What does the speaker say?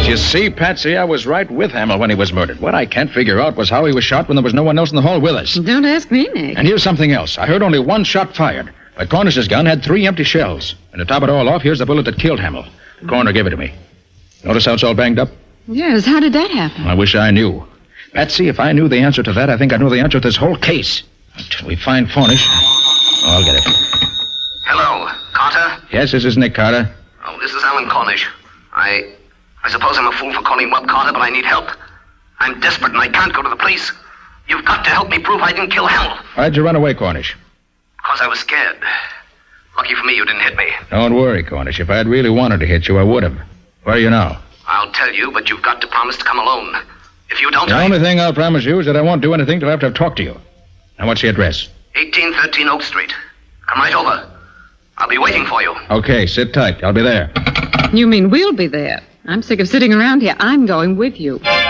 You see, Patsy, I was right with Hamill when he was murdered. What I can't figure out was how he was shot when there was no one else in the hall with us. Don't ask me, Nick. And here's something else. I heard only one shot fired. But Cornish's gun had 3 empty shells. And to top it all off, here's the bullet that killed Hamill. Coroner gave it to me. Notice how it's all banged up? Yes, how did that happen? I wish I knew. Patsy, if I knew the answer to that, I think I know the answer to this whole case. Until we find Cornish. Oh, I'll get it. Hello, Carter? Yes, this is Nick Carter. Oh, this is Alan Cornish. I suppose I'm a fool for calling Webb Carter, but I need help. I'm desperate and I can't go to the police. You've got to help me prove I didn't kill Hamill. Why'd you run away, Cornish? Because I was scared. Lucky for me you didn't hit me. Don't worry, Cornish. If I'd really wanted to hit you, I would have. Where are you now? I'll tell you, but you've got to promise to come alone. If you don't... The only thing I'll promise you is that I won't do anything till after I've talked to you. Now, what's the address? 1813 Oak Street. Come right over. I'll be waiting for you. Okay, sit tight. I'll be there. You mean we'll be there? I'm sick of sitting around here. I'm going with you.